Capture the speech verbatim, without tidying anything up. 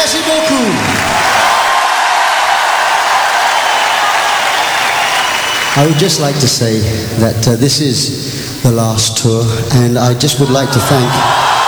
Merci beaucoup. I would just like to say that uh, this is the last tour, and I just would like to thank